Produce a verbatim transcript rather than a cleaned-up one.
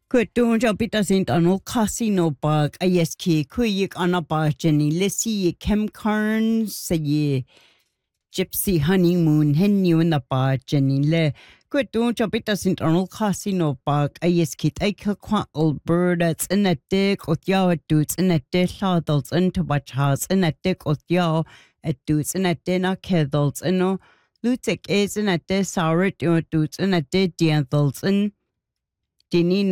Kutun jopita sint anol casino bug I S K kuyik anaba Jenny Lissy Kem Carn say Gypsy honeymoon hen you in the bar Jenny le Kutun jopita sint anol casino bug I S K Aika Qua Alberta it's in a dick with yaw dudes in a dish adults into watch house in a dick with yaw at dudes in a dinner kedals and no Lutic is in a dish sour dudes in a dish adults in Dini